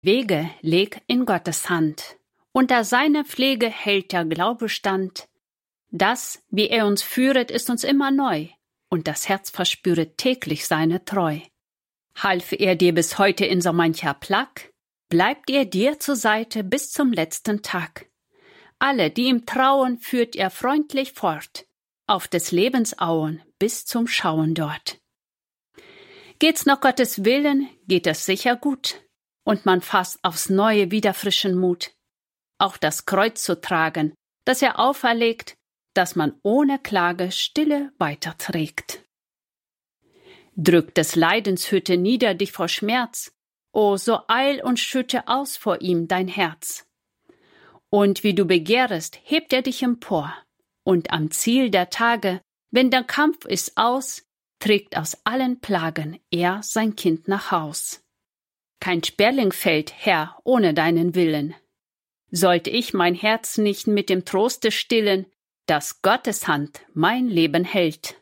Wege leg in Gottes Hand. Unter seiner Pflege hält der Glaube stand. Das, wie er uns führet, ist uns immer neu, und das Herz verspüret täglich seine Treu. Half er dir bis heute in so mancher Plack, bleibt er dir zur Seite bis zum letzten Tag. Alle, die ihm trauen, führt er freundlich fort, auf des Lebens Auen bis zum Schauen dort. Geht's nach Gottes Willen, geht es sicher gut, und man fasst aufs Neue wieder frischen Mut, auch das Kreuz zu tragen, das er auferlegt, dass man ohne Klage stille weiterträgt. Drückt des Leidens Hütte nieder dich vor Schmerz, o so eil und schütte aus vor ihm dein Herz. Und wie du begehrest, hebt er dich empor, und am Ziel der Tage, wenn der Kampf ist aus, trägt aus allen Plagen er sein Kind nach Haus. Kein Sperling fällt, Herr, ohne deinen Willen. Sollte ich mein Herz nicht mit dem Troste stillen, dass Gottes Hand mein Leben hält.